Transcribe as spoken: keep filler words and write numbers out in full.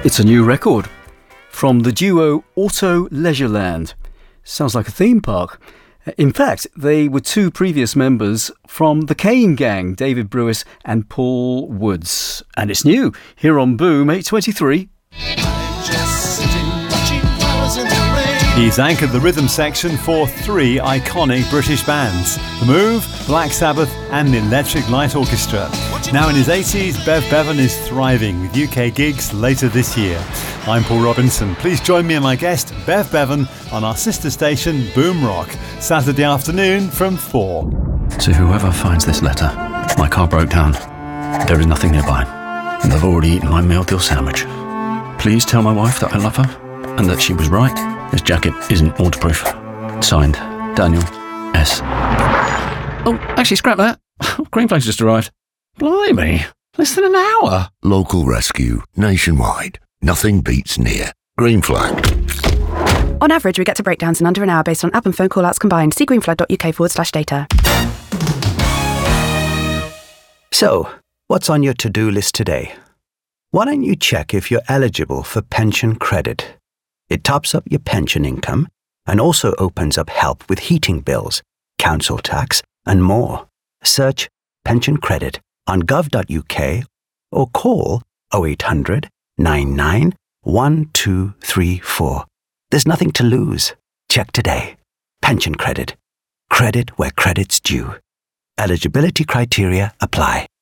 It's a new record from the duo Auto Leisureland. Sounds like a theme park. In fact, they were two previous members from the Kane Gang, David Brewis and Paul Woods. And it's new here on Boom eight twenty-three. He's anchored the rhythm section for three iconic British bands: The Move, Black Sabbath and the Electric Light Orchestra. Now in his eighties, Bev Bevan is thriving with U K gigs later this year. I'm Paul Robinson. Please join me and my guest, Bev Bevan, on our sister station, Boom Rock, Saturday afternoon from four. To whoever finds this letter, my car broke down. There is nothing nearby, and I've already eaten my meal deal sandwich. Please tell my wife that I love her, and that she was right. This jacket isn't waterproof. Signed, Daniel S. Oh, actually, scrap that. Green Flag's just arrived. Blimey, less than an hour. Local rescue, nationwide. Nothing beats near. Green Flag. On average, we get to breakdowns in under an hour based on app and phone callouts combined. See greenflag.uk forward slash data. So, what's on your to-do list today? Why don't you check if you're eligible for pension credit? It tops up your pension income and also opens up help with heating bills, council tax, and more. Search pension credit on gov dot U K or call oh eight hundred, nine nine, one two three four. There's nothing to lose. Check today. Pension credit. Credit where credit's due. Eligibility criteria apply.